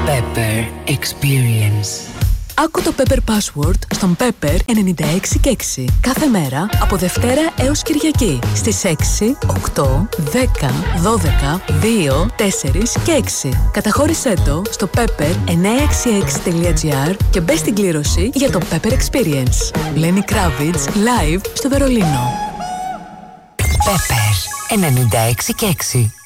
Pepper Experience. Άκου το Pepper Password στον Pepper 96 και 6. Κάθε μέρα από Δευτέρα έως Κυριακή στις 6, 8, 10, 12, 2, 4 και 6. Καταχώρησέ το στο pepper966.gr και μπες στην κλήρωση για το Pepper Experience. Lenny Kravitz live στο Βερολίνο. Pepper 96 και 6.